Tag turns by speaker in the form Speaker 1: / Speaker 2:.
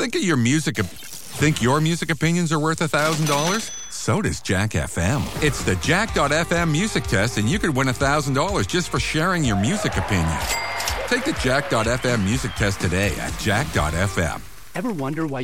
Speaker 1: Think your music opinions are worth $1,000? So does Jack FM. It's the Jack.fm music test, and you could win $1,000 just for sharing your music opinion. Take the Jack.fm music test today at Jack.fm.
Speaker 2: Ever wonder why